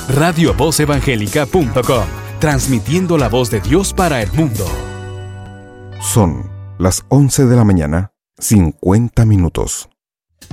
radiovozevangélica.com, transmitiendo la voz de Dios para el mundo. Son las 11 de la mañana, 50 minutos.